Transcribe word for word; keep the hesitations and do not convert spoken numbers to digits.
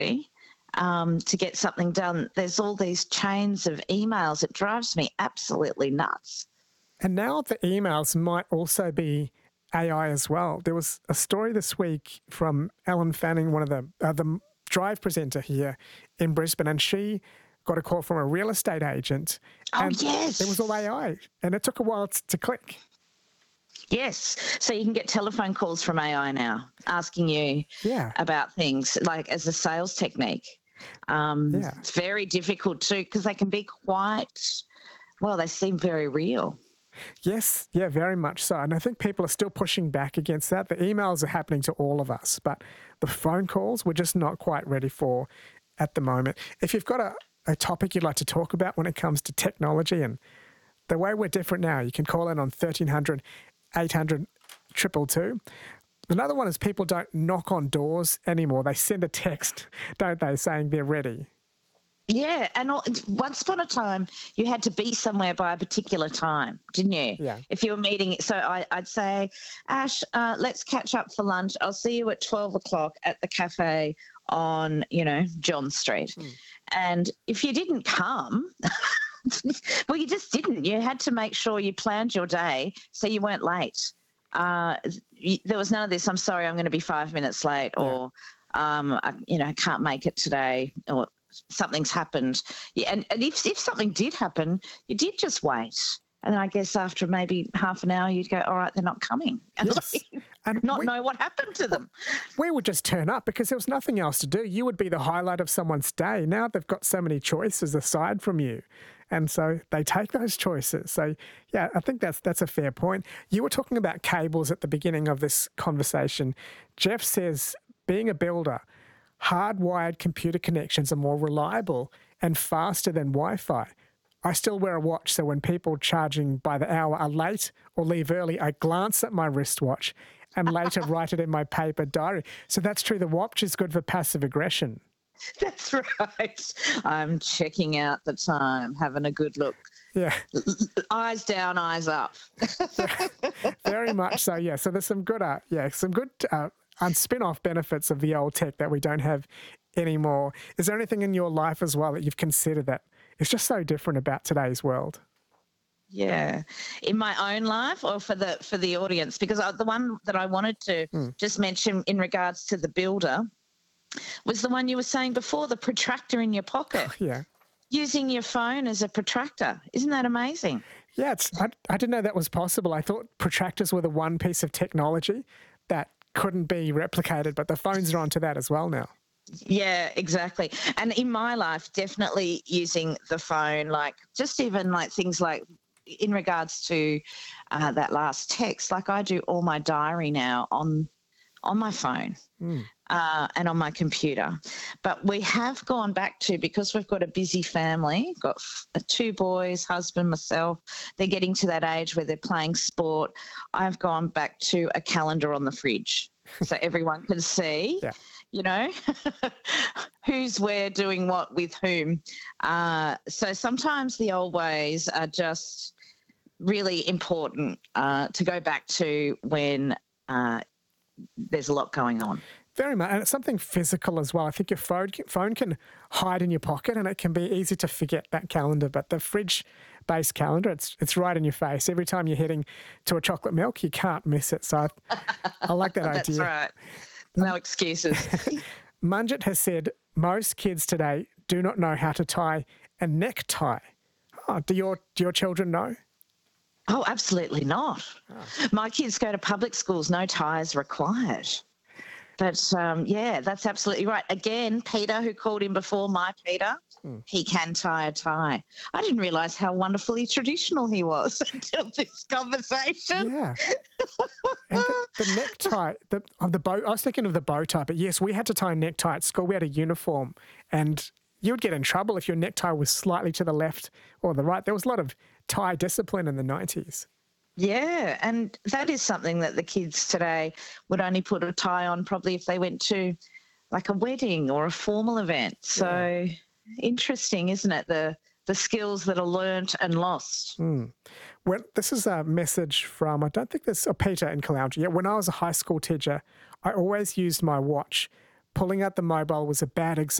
um, to get something done, there's all these chains of emails. It drives me absolutely nuts. And now the emails might also be A I as well. There was a story this week from Ellen Fanning, one of the uh, the Drive presenter here in Brisbane, and she got a call from a real estate agent. Oh, and yes. It was all A I, and it took a while to click. Yes. So you can get telephone calls from A I now asking you yeah. about things, like as a sales technique. Um, yeah. It's very difficult too, because they can be quite, well, they seem very real. Yes, yeah, very much so. And I think people are still pushing back against that. The emails are happening to all of us, but the phone calls we're just not quite ready for at the moment. If you've got a, a topic you'd like to talk about when it comes to technology and the way we're different now, you can call in on thirteen hundred, eight hundred, two two two. Another one is people don't knock on doors anymore. They send a text, don't they, saying they're ready. Yeah, and all, once upon a time, you had to be somewhere by a particular time, didn't you? Yeah. If you were meeting, so I, I'd say, Ash, uh, let's catch up for lunch. I'll see you at twelve o'clock at the cafe on, you know, John Street. Mm. And if you didn't come, well, you just didn't. You had to make sure you planned your day so you weren't late. Uh, there was none of this, I'm sorry, I'm going to be five minutes late, yeah. or, um, I, you know, I can't make it today, or something's happened. Yeah, and, and if if something did happen, you did just wait. And then I guess after maybe half an hour, you'd go, all right, they're not coming. And, yes. like, and not we, know what happened to them. We would just turn up because there was nothing else to do. You would be the highlight of someone's day. Now they've got so many choices aside from you. And so they take those choices. So, yeah, I think that's that's a fair point. You were talking about cables at the beginning of this conversation. Jeff says, being a builder, hardwired computer connections are more reliable and faster than Wi-Fi. I still wear a watch, so when people charging by the hour are late or leave early, I glance at my wristwatch and later write it in my paper diary. So that's true. The watch is good for passive aggression. That's right. I'm checking out the time, having a good look. Yeah. Eyes down, eyes up. yeah, very much so, yeah. So there's some good, uh, yeah, some good uh, and spin-off benefits of the old tech that we don't have anymore. Is there anything in your life as well that you've considered that is just so different about today's world? Yeah, in my own life or for the for the audience? Because I, the one that I wanted to mm. just mention in regards to the builder was the one you were saying before, the protractor in your pocket. Oh, yeah. Using your phone as a protractor. Isn't that amazing? Yeah, it's, I, I didn't know that was possible. I thought protractors were the one piece of technology that couldn't be replicated, but the phones are onto that as well now. Yeah, exactly. And in my life, definitely using the phone, like just even like things like in regards to uh, that last text, like I do all my diary now on on my phone mm. uh, and on my computer. But we have gone back to, because we've got a busy family, got f- two boys, husband, myself, they're getting to that age where they're playing sport. I've gone back to a calendar on the fridge so everyone can see. Yeah. You know, who's where doing what with whom. Uh, so sometimes the old ways are just really important uh, to go back to when uh, there's a lot going on. Very much. And it's something physical as well. I think your phone, phone can hide in your pocket and it can be easy to forget that calendar. But the fridge-based calendar, it's it's right in your face. Every time you're heading to a chocolate milk, you can't miss it. So I, I like that That's idea. That's right. No excuses. Manjit has said most kids today do not know how to tie a necktie. Oh, do your do your children know? Oh, absolutely not. Oh. My kids go to public schools, no ties required. But, um, yeah, that's absolutely right. Again, Peter, who called in before, my Peter, hmm. he can tie a tie. I didn't realise how wonderfully traditional he was until this conversation. Yeah. And the, the necktie, the, of the bow, I was thinking of the bow tie, but yes, we had to tie a necktie at school. We had a uniform and you would get in trouble if your necktie was slightly to the left or the right. There was a lot of tie discipline in the nineties. Yeah, and that is something that the kids today would only put a tie on probably if they went to like a wedding or a formal event. So yeah. Interesting, isn't it, the the skills that are learnt and lost. Mm. Well, this is a message from, I don't think this, oh, Peter in Caloundra. Yeah, when I was a high school teacher, I always used my watch, pulling out the mobile was a bad example.